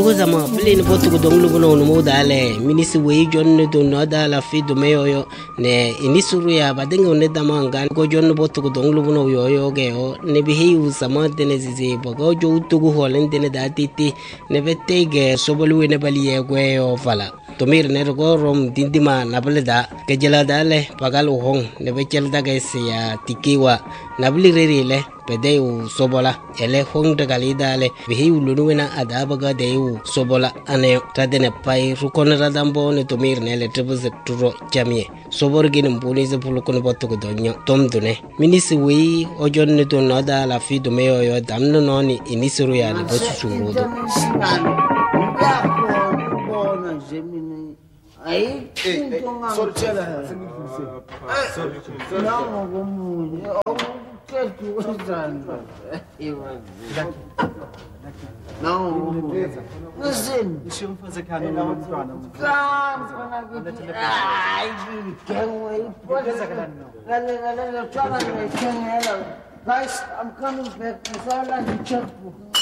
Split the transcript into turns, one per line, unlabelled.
zama pleni botu ko donglu bono no modale minisi we jonne do noda la fi do meyo ne inisuru ya badenga ne dama ngan ko jonne botu ko donglu bono yo ge o ne bi hiu sama dene zizi bogo jo tugu holen dene datiti ne betege sobolu ne baliye gwe o fala tomir ne go rom dindima nableda ke jela dale pagal hong ne bechel daga ya tikiwa nabli rerile pedeu sobola ele hong daga lidale bi hiu lunuena adabaga deu sobola ane tadene pai rukon radambo ne tomir ne le tribuze turo jamie sobor gin mbuni ze pulukon botu donyo tomdune minisi wi ojon ne to nada la fi do meyo yo damno noni inisuru ya le bosu surudo
Aí, sorteada. Não, como que tu usando? Não, não sei.
Deixa eu fazer carne na mão.
Ai, que aí, pode. Guys, I'm coming back. I saw like a checkbook.